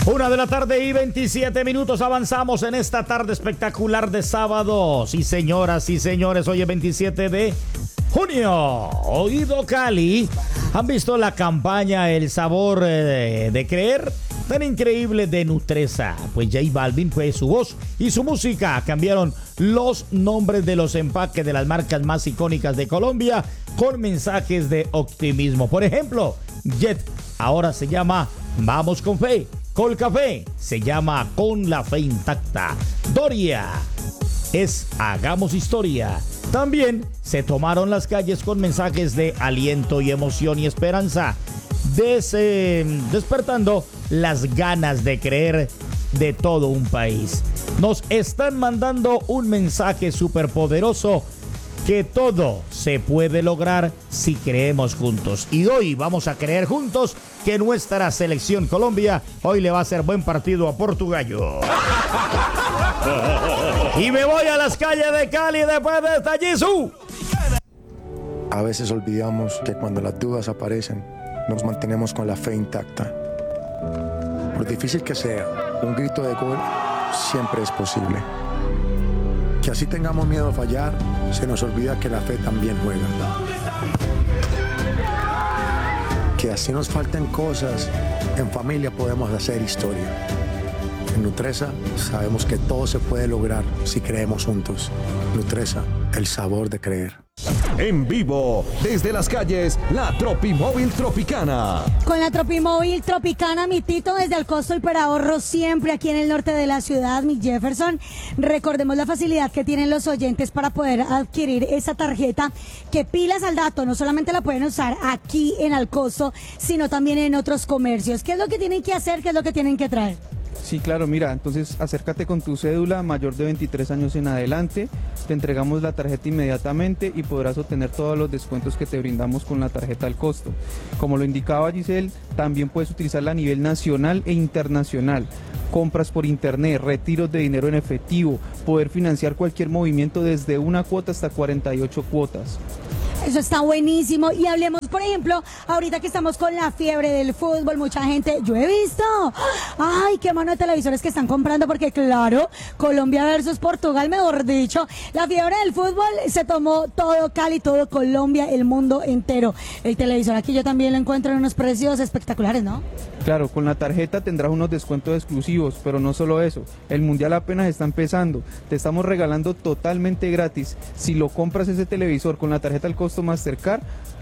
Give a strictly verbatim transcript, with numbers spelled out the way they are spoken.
Una de la tarde y veintisiete minutos, avanzamos en esta tarde espectacular de sábado. Sí, señoras y señores, hoy es veintisiete de junio. Oído Cali, ¿han visto la campaña El Sabor eh, de Creer? Tan increíble de Nutresa. Pues J Balvin, pues su voz y su música cambiaron los nombres de los empaques de las marcas más icónicas de Colombia con mensajes de optimismo. Por ejemplo, Jet ahora se llama Vamos con Fe. Colcafé se llama Con la Fe Intacta. Doria es Hagamos Historia. También se tomaron las calles con mensajes de aliento y emoción y esperanza, des, eh, despertando las ganas de creer de todo un país. Nos están mandando un mensaje súper poderoso, que todo se puede lograr si creemos juntos. Y hoy vamos a creer juntos que nuestra selección Colombia hoy le va a hacer buen partido a Portugallo. Y me voy a las calles de Cali después de esta Jesús. A veces olvidamos que cuando las dudas aparecen, nos mantenemos con la fe intacta. Por difícil que sea, un grito de gol siempre es posible. Que así tengamos miedo a fallar, se nos olvida que la fe también juega. Que así nos falten cosas, en familia podemos hacer historia. En Nutresa sabemos que todo se puede lograr si creemos juntos. Nutresa, el sabor de creer. En vivo, desde las calles, la Tropimóvil Tropicana. Con la Tropimóvil Tropicana, mi Tito, desde el costo hiperahorro, siempre aquí en el norte de la ciudad, mi Jefferson. Recordemos la facilidad que tienen los oyentes para poder adquirir esa tarjeta, que pilas al dato, no solamente la pueden usar aquí en Alcosto, sino también en otros comercios. ¿Qué es lo que tienen que hacer? ¿Qué es lo que tienen que traer? Sí, claro, mira, entonces acércate con tu cédula mayor de veintitrés años en adelante, te entregamos la tarjeta inmediatamente y podrás obtener todos los descuentos que te brindamos con la tarjeta al costo. Como lo indicaba Giselle, también puedes utilizarla a nivel nacional e internacional. Compras por internet, retiros de dinero en efectivo, poder financiar cualquier movimiento desde una cuota hasta cuarenta y ocho cuotas. Eso está buenísimo. Y hablemos, por ejemplo, ahorita que estamos con la fiebre del fútbol, mucha gente, yo he visto, ay, qué mano de televisores que están comprando, porque claro, Colombia versus Portugal, mejor dicho, la fiebre del fútbol se tomó todo Cali, todo Colombia, el mundo entero. El televisor aquí yo también lo encuentro en unos precios espectaculares, ¿no? Claro, con la tarjeta tendrás unos descuentos exclusivos, pero no solo eso, el mundial apenas está empezando, te estamos regalando totalmente gratis. Si lo compras ese televisor con la tarjeta al costo Mastercard,